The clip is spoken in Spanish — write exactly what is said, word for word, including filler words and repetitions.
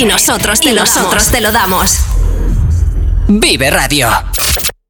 Y nosotros te, y lo, nosotros damos. te lo damos. Vive Radio.